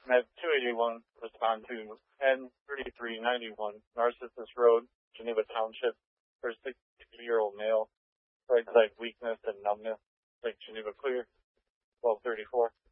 Med 281, respond to N3391, Narcissus Road, Geneva Township, for a 62-year-old male, right side weakness and numbness, Lake Geneva clear, 1234.